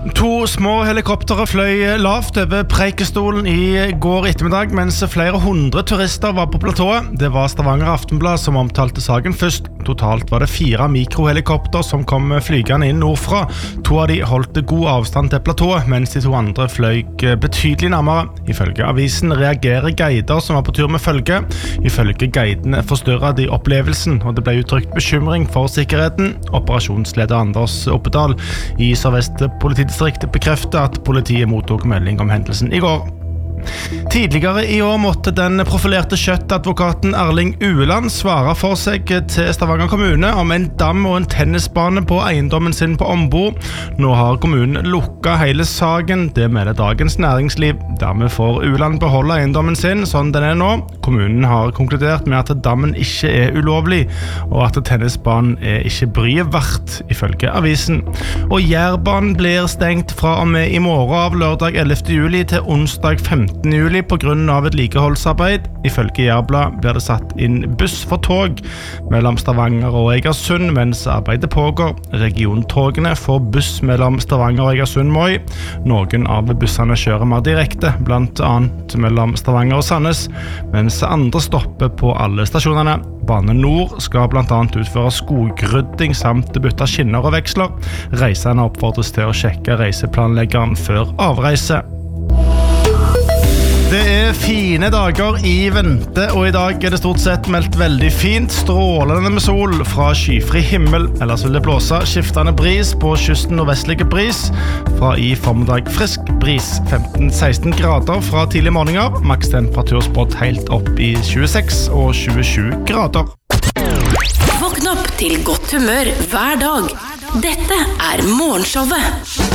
To små helikoptere fløy lavt over Preikestolen I går ettermiddag, mens flere hundre turister var på platået. Det var Stavanger Aftenblad som omtalte saken først. Totalt var det 4 mikrohelikopter som kom flygende inn nordfra. 2 av de holdt god avstand til platået, mens de 2 andre fløy betydelig nærmere. Ifølge avisen reagerer guider som var på tur med følge. Ifølge guidene forstørret de opplevelsen, og det ble uttrykt bekymring for sikkerheten. Operasjonsleder Anders Oppedal I Sør-Vest politidistrikt bekrefter at politiet mottok melding om hendelsen I går. Tidligere I år måtte den profilerte kjøttadvokaten Erling Ueland svare for seg til Stavanger kommune om en dam og en tennisbane på eiendommen sin på Ombo. Nå har kommunen lukket hele saken, det melder Dagens Næringsliv. Dermed får Ueland beholde eiendommen sin sånn den nå. Kommunen har konkludert med at dammen ikke ulovlig, og at tennisbanen ikke bryet verdt, ifølge avisen. Og Jærbanen blir stengt fra og med I morgen av lørdag 11. juli til onsdag 15. juli på grunn av vedlikeholdsarbeid. Ifølge Jærblad blir det satt inn buss for tog mellom Stavanger og Egersund mens arbeidet pågår. Regiontogene får buss mellom Stavanger og Egersund-Moi. Noen av bussene kjører mer direkte, blant annet mellom Stavanger og Sandnes, mens andre stopper på alle stasjonene. Bane Nord skal blant annet utføre skogrydding samt bytte skinner og veksler. Reisende oppfordres til å sjekke reiseplanleggeren før avreise. Det fine dager I vente, og I dag det stort sett meldt veldig fint, strålende med sol fra skyfri himmel. Ellers vil det blåse skiftende bris på kysten nordvestlige bris. Fra I formiddag frisk bris, 15-16 grader fra tidlig morgener. Makstemperatur spådd helt opp I 26 og 27 grader. Våkn opp til godt humør hver dag. Dette Morgenshowet.